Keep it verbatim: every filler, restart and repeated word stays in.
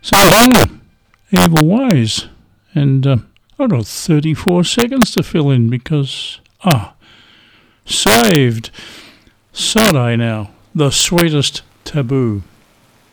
So long, Evil Ways. And uh, I've got thirty-four seconds to fill in because, ah, saved. Sade now, the sweetest taboo.